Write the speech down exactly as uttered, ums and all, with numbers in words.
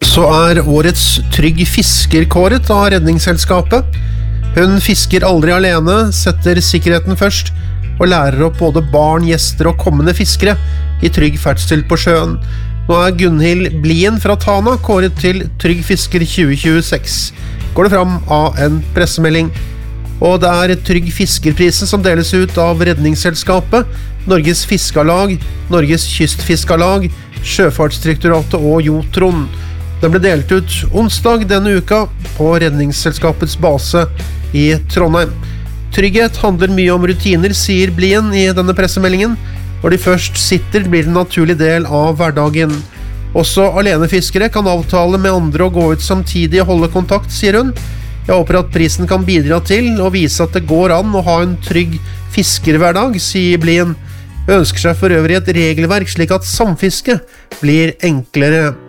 Så er årets Trygg Fisker kåret av Redningsselskapet. Hun fisker aldri alene, setter sikkerheten først, og lærer opp både barn, gjester og kommende fiskere i trygg ferdsel på sjøen. Nå er Gunhild Blien fra Tana kåret til Trygg Fisker tjue tjueseks, går det fram av en pressemelding. Og det er Trygg Fiskerprisen som deles ut av Redningsselskapet, Norges Fiskarlag, Norges Kystfiskarlag, Sjøfartsdirektoratet og Jotron. Den ble delt ut onsdag denne uka på Redningsselskapets base i Trondheim. Trygghet handler mye om rutiner, sier Blien i denne pressemeldingen. Når de først sitter, blir det en naturlig del av hverdagen. Også alenefiskere kan avtale med andre å gå ut samtidig og holde kontakt, sier hun. Jeg håper at prisen kan bidra til å vise at det går an å ha en trygg fiskerhverdag, sier Blien. Hun ønsker seg for øvrig et regelverk slik at samfiske blir enklere.